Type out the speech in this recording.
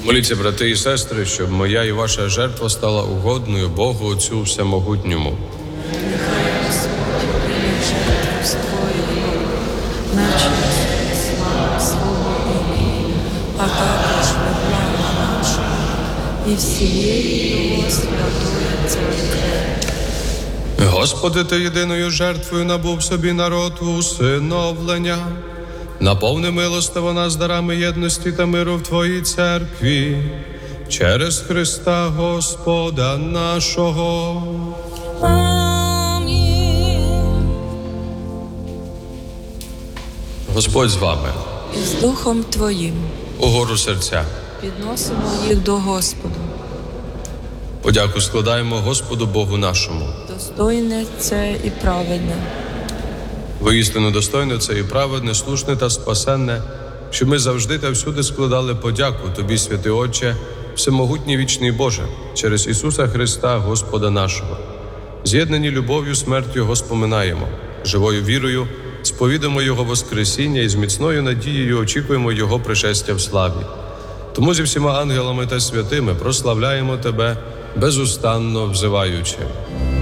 Моліться, брати і сестри, щоб моя і ваша жертва стала угодною Богу Отцю Всемогутньому. Нехай Господь прийме жертву з Твоєю, на честь і славу свого імені, а також во благо нашого і всієї Його святої церкви. Господи, Ти єдиною жертвою набув собі народ усиновлення. Наповни милостиво нас дарами єдності та миру в Твоїй церкві, через Христа Господа нашого. Амінь. Господь з вами. І з Духом Твоїм Угору серця. підносимо їх до Господа. Подяку складаємо Господу Богу нашому. Достойне це і праведне. Воістину достойне це і праведне, слушне та спасенне, щоб ми завжди та всюди складали подяку Тобі, святий Отче, всемогутній вічний Боже, через Ісуса Христа, Господа нашого. З'єднані любов'ю, смертю Його споминаємо, живою вірою сповідаємо Його воскресіння і з міцною надією очікуємо Його пришестя в славі. Тому зі всіма ангелами та святими прославляємо Тебе, безустанно взиваючи.